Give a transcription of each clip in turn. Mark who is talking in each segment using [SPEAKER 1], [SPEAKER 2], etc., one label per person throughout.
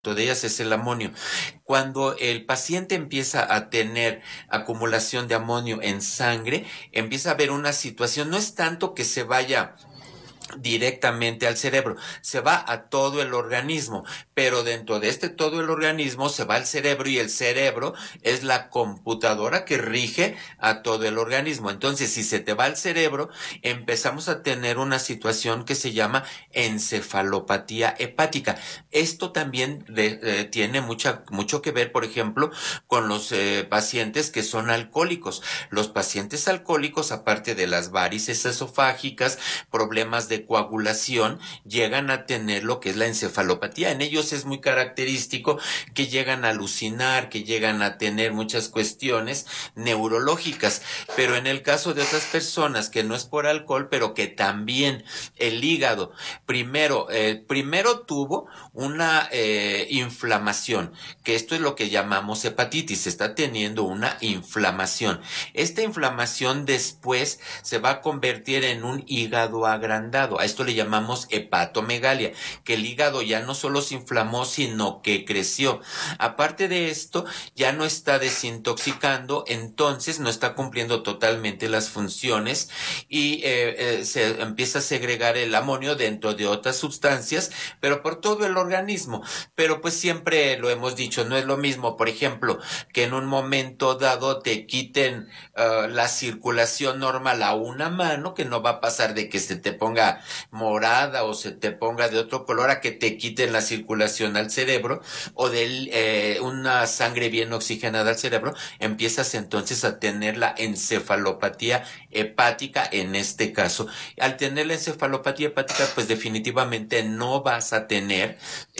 [SPEAKER 1] de ellas es el amonio. Cuando el paciente empieza a tener acumulación de amonio en sangre, empieza a haber una situación, no es tanto que se vaya directamente al cerebro, se va a todo el organismo, pero dentro de todo el organismo se va al cerebro y el cerebro es la computadora que rige a todo el organismo. Entonces, si se te va al cerebro, empezamos a tener una situación que se llama encefalopatía hepática. Esto también tiene mucho que ver, por ejemplo, con los pacientes que son alcohólicos. Los pacientes alcohólicos, aparte de las varices esofágicas, problemas de coagulación, llegan a tener lo que es la encefalopatía. En ellos es muy característico que llegan a alucinar, que llegan a tener muchas cuestiones neurológicas, pero en el caso de otras personas que no es por alcohol, pero que también el hígado primero tuvo una inflamación, que esto es lo que llamamos hepatitis, está teniendo una inflamación. Esta inflamación después se va a convertir en un hígado agrandado. A esto le llamamos hepatomegalia, que el hígado ya no solo se inflamó, sino que creció. Aparte de esto, ya no está desintoxicando, entonces no está cumpliendo totalmente las funciones y se empieza a segregar el amonio dentro de otras sustancias, pero por todo el organismo. Pero pues siempre lo hemos dicho, no es lo mismo, por ejemplo, que en un momento dado te quiten la circulación normal a una mano, que no va a pasar de que se te ponga morada o se te ponga de otro color, a que te quiten la circulación al cerebro, o de una sangre bien oxigenada al cerebro, empiezas entonces a tener la encefalopatía hepática en este caso. Al tener la encefalopatía hepática, pues definitivamente no vas a tener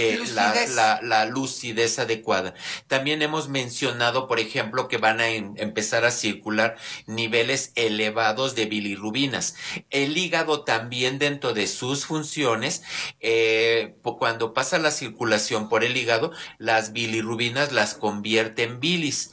[SPEAKER 1] la lucidez adecuada. También hemos mencionado, por ejemplo, que van a empezar a circular niveles elevados de bilirrubinas. El hígado también, dentro de sus funciones, cuando pasa la circulación por el hígado, las bilirrubinas las convierte en bilis.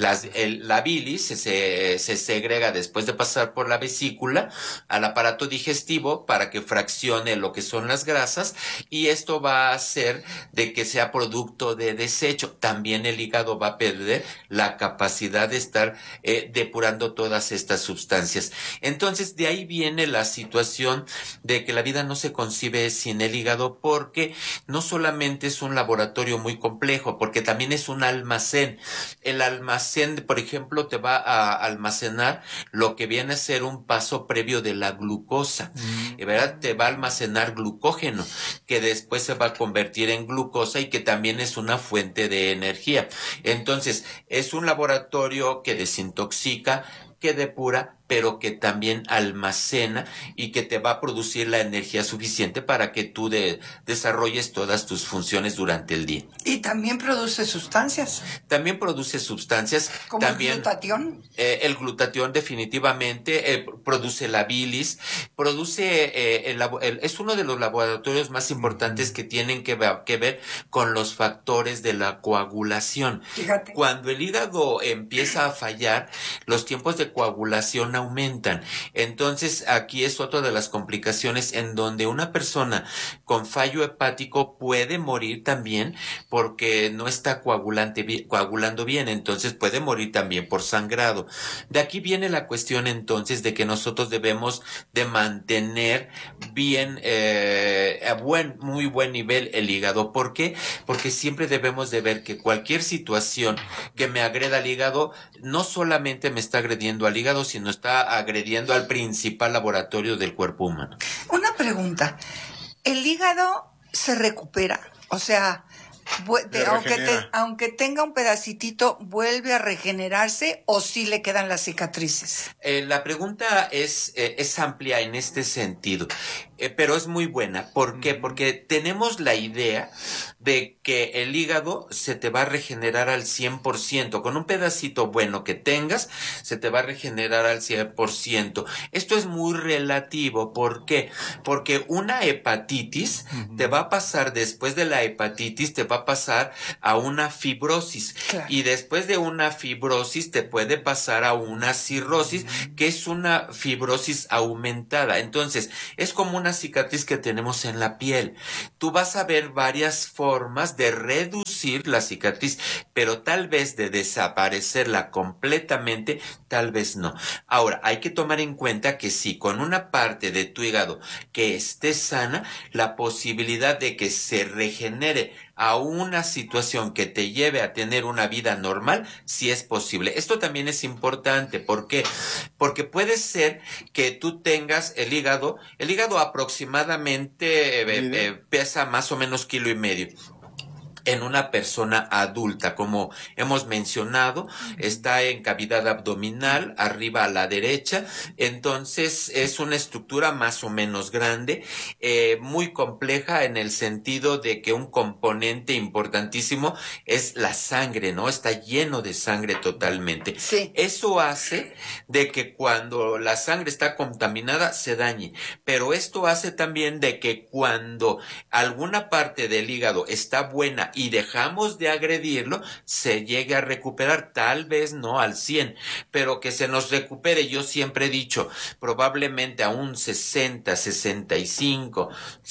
[SPEAKER 1] La bilis se segrega después de pasar por la vesícula al aparato digestivo para que fraccione lo que son las grasas, y esto va a hacer de que sea producto de desecho. También el hígado va a perder la capacidad de estar depurando todas estas sustancias. Entonces, de ahí viene la situación de que la vida no se concibe sin el hígado, porque no solamente es un laboratorio muy complejo, porque también es un almacén. El almacén, por ejemplo, te va a almacenar lo que viene a ser un paso previo de la glucosa, ¿verdad? Te va a almacenar glucógeno, que después se va a convertir en glucosa y que también es una fuente de energía. Entonces, es un laboratorio que desintoxica, que depura, pero que también almacena y que te va a producir la energía suficiente para que tú desarrolles todas tus funciones durante el día.
[SPEAKER 2] Y también produce sustancias.
[SPEAKER 1] También produce sustancias.
[SPEAKER 2] ¿Como
[SPEAKER 1] también,
[SPEAKER 2] el glutatión?
[SPEAKER 1] El glutatión definitivamente produce la bilis, produce, es uno de los laboratorios más importantes que tienen que ver con los factores de la coagulación.
[SPEAKER 2] Fíjate.
[SPEAKER 1] Cuando el hígado empieza a fallar, los tiempos de coagulación aumentan. Entonces, aquí es otra de las complicaciones en donde una persona con fallo hepático puede morir también porque no está coagulando bien, entonces puede morir también por sangrado. De aquí viene la cuestión entonces de que nosotros debemos de mantener bien, a muy buen nivel el hígado. ¿Por qué? Porque siempre debemos de ver que cualquier situación que me agreda al hígado, no solamente me está agrediendo al hígado, sino está agrediendo al principal laboratorio del cuerpo humano.
[SPEAKER 2] Una pregunta, ¿el hígado se recupera? O sea, aunque tenga un pedacitito, ¿vuelve a regenerarse o sí le quedan las cicatrices?
[SPEAKER 1] La pregunta es amplia en este sentido, pero es muy buena. ¿Por qué? Porque tenemos la idea de que el hígado se te va a regenerar al 100%. Con un pedacito bueno que tengas, se te va a regenerar al 100%. Esto es muy relativo. ¿Por qué? Porque una hepatitis te va a pasar, después de la hepatitis, te va a pasar a una fibrosis.
[SPEAKER 2] Claro.
[SPEAKER 1] Y después de una fibrosis te puede pasar a una cirrosis, que es una fibrosis aumentada. Entonces, es como una cicatriz que tenemos en la piel. Tú vas a ver varias formas de reducir la cicatriz, pero tal vez de desaparecerla completamente, tal vez no. Ahora, hay que tomar en cuenta que si con una parte de tu hígado que esté sana, la posibilidad de que se regenere a una situación que te lleve a tener una vida normal, sí es posible. Esto también es importante. ¿Por qué? Porque puede ser que tú tengas el hígado aproximadamente pesa más o menos 1,5 kilos. En una persona adulta, como hemos mencionado, está en cavidad abdominal, arriba a la derecha, entonces es una estructura más o menos grande, muy compleja en el sentido de que un componente importantísimo es la sangre, ¿no? Está lleno de sangre totalmente.
[SPEAKER 2] Sí.
[SPEAKER 1] Eso hace de que cuando la sangre está contaminada se dañe, pero esto hace también de que cuando alguna parte del hígado está buena y dejamos de agredirlo, se llegue a recuperar, tal vez no al 100, pero que se nos recupere. Yo siempre he dicho, probablemente a un 60, 65,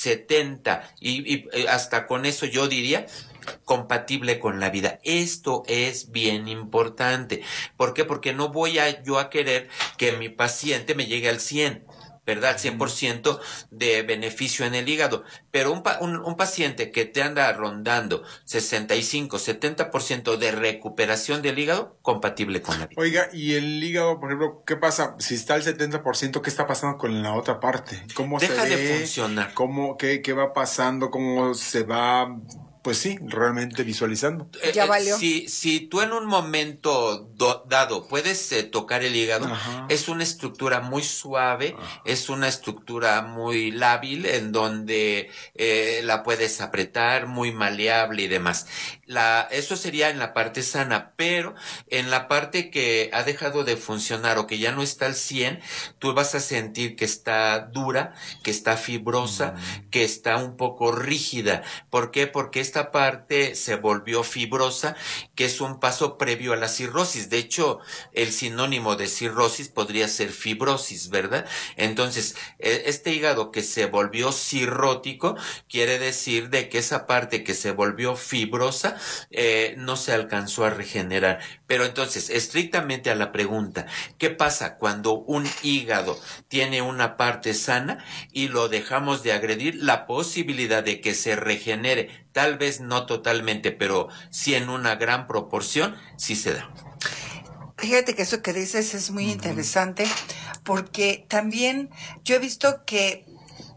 [SPEAKER 1] 70 y hasta con eso yo diría compatible con la vida. Esto es bien importante. ¿Por qué? Porque no voy yo a querer que mi paciente me llegue al 100. ¿Verdad? 100% de beneficio en el hígado. Pero un paciente que te anda rondando 65, 70% de recuperación del hígado, compatible con la vida.
[SPEAKER 3] Oiga, y el hígado, por ejemplo, ¿qué pasa? Si está al 70%, ¿qué está pasando con la otra parte? ¿Cómo
[SPEAKER 1] deja
[SPEAKER 3] se ve?
[SPEAKER 1] de funcionar?
[SPEAKER 3] ¿Qué va pasando? ¿Cómo se va? Pues sí, realmente visualizando.
[SPEAKER 2] Ya valió.
[SPEAKER 1] Si tú en un momento dado puedes tocar el hígado, ajá, es una estructura muy suave, ajá, es una estructura muy lábil en donde la puedes apretar, muy maleable y demás. Eso sería en la parte sana, pero en la parte que ha dejado de funcionar o que ya no está al 100, tú vas a sentir que está dura, que está fibrosa, que está un poco rígida. ¿Por qué? Porque esta parte se volvió fibrosa, que es un paso previo a la cirrosis. De hecho, el sinónimo de cirrosis podría ser fibrosis, ¿verdad? Entonces, este hígado que se volvió cirrótico quiere decir de que esa parte que se volvió fibrosa no se alcanzó a regenerar. Pero entonces, estrictamente a la pregunta, ¿qué pasa cuando un hígado tiene una parte sana y lo dejamos de agredir? La posibilidad de que se regenere, tal vez no totalmente, pero sí en una gran proporción, sí se da.
[SPEAKER 2] Fíjate que eso que dices es muy interesante, porque también yo he visto que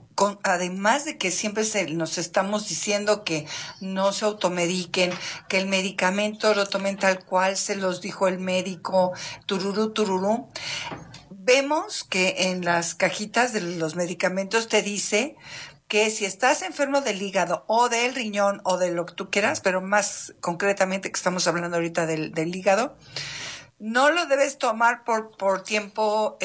[SPEAKER 2] además de que siempre nos estamos diciendo que no se automediquen, que el medicamento lo tomen tal cual se los dijo el médico, tururú, vemos que en las cajitas de los medicamentos te dice que si estás enfermo del hígado o del riñón o de lo que tú quieras, pero más concretamente que estamos hablando ahorita del hígado, no lo debes tomar por tiempo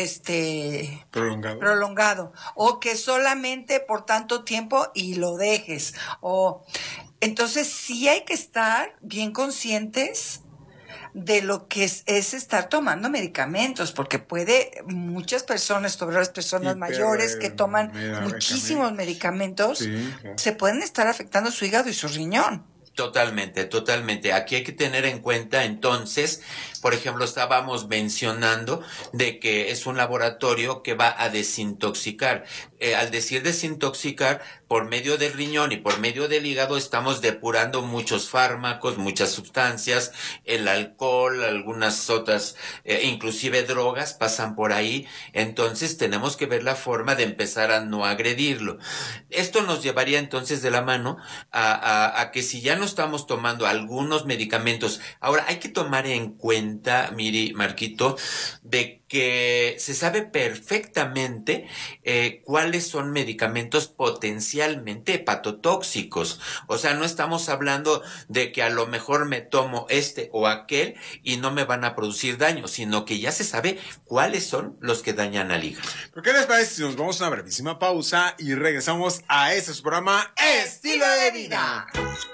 [SPEAKER 2] prolongado o que solamente por tanto tiempo y lo dejes. Entonces sí hay que estar bien conscientes de lo que es estar tomando medicamentos, porque muchas personas, sobre las personas mayores que toman muchísimos medicamentos, sí, claro, se pueden estar afectando su hígado y su riñón.
[SPEAKER 1] Totalmente. Aquí hay que tener en cuenta, entonces, por ejemplo, estábamos mencionando de que es un laboratorio que va a desintoxicar. Al decir desintoxicar, por medio del riñón y por medio del hígado estamos depurando muchos fármacos, muchas sustancias, el alcohol, algunas otras, inclusive drogas pasan por ahí. Entonces tenemos que ver la forma de empezar a no agredirlo. Esto nos llevaría entonces de la mano a que si ya no estamos tomando algunos medicamentos, ahora hay que tomar en cuenta, Miri, Marquito, de que se sabe perfectamente cuáles son medicamentos potencialmente hepatotóxicos. O sea, no estamos hablando de que a lo mejor me tomo este o aquel y no me van a producir daño, sino que ya se sabe cuáles son los que dañan al hígado.
[SPEAKER 3] ¿Pero qué les parece si nos vamos a una brevísima pausa y regresamos a este su programa Estilo de Vida?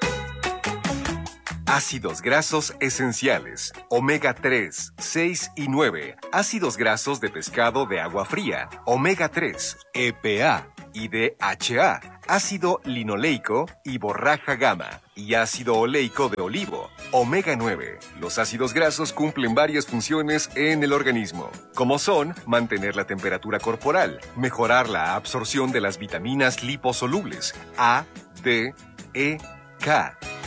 [SPEAKER 4] Ácidos grasos esenciales, omega 3, 6 y 9, ácidos grasos de pescado de agua fría, omega 3, EPA y DHA, ácido linoleico y borraja gamma, y ácido oleico de olivo, omega 9. Los ácidos grasos cumplen varias funciones en el organismo, como son mantener la temperatura corporal, mejorar la absorción de las vitaminas liposolubles A, D, E, K,